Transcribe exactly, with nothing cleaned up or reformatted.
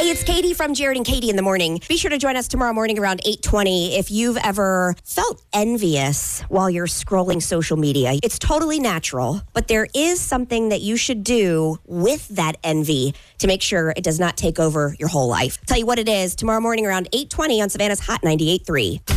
Hey, it's Katie from Jared and Katie in the Morning. Be sure to join us tomorrow morning around eight twenty if you've ever felt envious while you're scrolling social media. It's totally natural, but there is something that you should do with that envy to make sure it does not take over your whole life. Tell you what it is tomorrow morning around eight twenty on Savannah's Hot ninety-eight point three.